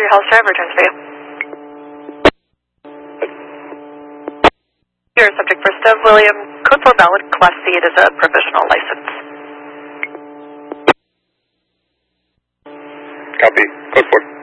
your house driver returns for you. Your subject first of William, code 4 valid, Class C, it is a provisional license. Copy, code 4.